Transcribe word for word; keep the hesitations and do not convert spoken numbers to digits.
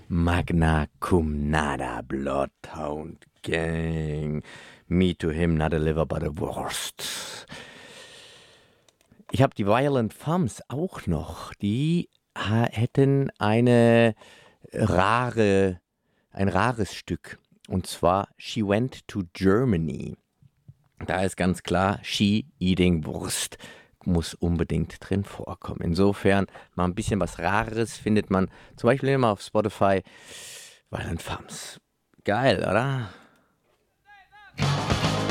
Magna cum nada, Bloodhound Gang. Me to him, not a liver, but a Wurst. Ich habe die Violent Femmes auch noch. Die ha- hätten eine rare, ein rares Stück. Und zwar She Went to Germany. Da ist ganz klar, She Eating Wurst muss unbedingt drin vorkommen. Insofern mal ein bisschen was Rares findet man zum Beispiel immer auf Spotify. Violent Femmes. Geil, oder?